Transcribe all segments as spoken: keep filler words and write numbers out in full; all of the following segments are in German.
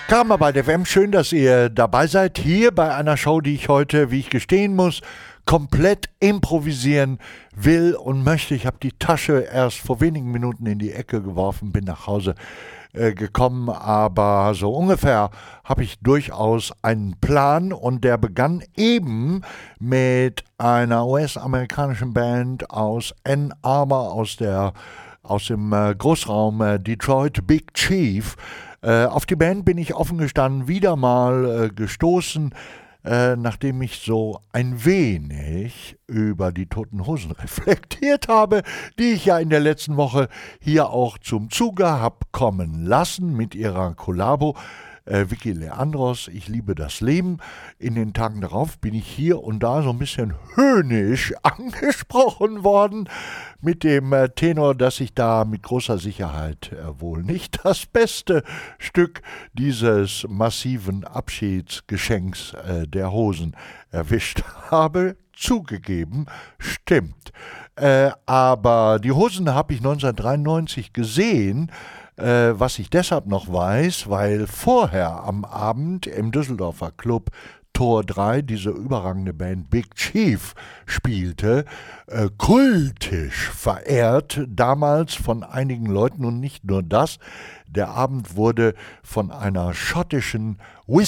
Karma bei der F M, schön, dass ihr dabei seid. Hier bei einer Show, die ich heute, wie ich gestehen muss, komplett improvisieren will und möchte. Ich habe die Tasche erst vor wenigen Minuten in die Ecke geworfen, bin nach Hause äh, gekommen, aber so ungefähr habe ich durchaus einen Plan und der begann eben mit einer U S-amerikanischen Band aus Ann Arbor, aus, der, aus dem äh, Großraum äh, Detroit, Big Chief. Äh, auf die Band bin ich offen gestanden wieder mal äh, gestoßen, äh, nachdem ich so ein wenig über die Toten Hosen reflektiert habe, die ich ja in der letzten Woche hier auch zum Zuge hab kommen lassen mit ihrer Kollabo. Äh, Vicky Leandros, ich liebe das Leben. In den Tagen darauf bin ich hier und da so ein bisschen höhnisch angesprochen worden mit dem äh, Tenor, dass ich da mit großer Sicherheit äh, wohl nicht das beste Stück dieses massiven Abschiedsgeschenks äh, der Hosen erwischt habe. Zugegeben, stimmt. Äh, aber die Hosen habe ich neunzehnhundertdreiundneunzig gesehen, äh, was ich deshalb noch weiß, weil vorher am Abend im Düsseldorfer Club Tor drei diese überragende Band Big Chief spielte, äh, kultisch verehrt, damals von einigen Leuten und nicht nur das. Der Abend wurde von einer schottischen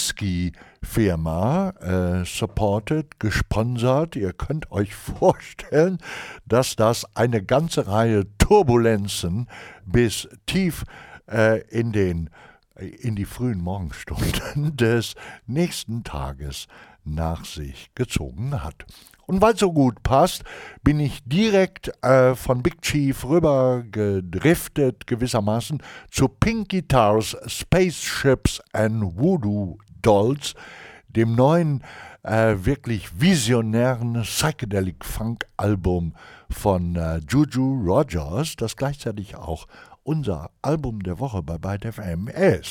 Whisky-Firma äh, supported, gesponsert. Ihr könnt euch vorstellen, dass das eine ganze Reihe Turbulenzen bis tief äh, in den in die frühen Morgenstunden des nächsten Tages nach sich gezogen hat. Und weil es so gut passt, bin ich direkt äh, von Big Chief rüber gedriftet gewissermaßen zu Pink Guitars, Spaceships and Voodoo Dolls, dem neuen, äh, wirklich visionären Psychedelic Funk Album von äh, Juju Rogers, das gleichzeitig auch unser Album der Woche bei Byte F M ist.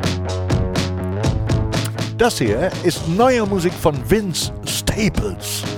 Das hier ist neue Musik von Vince Staples.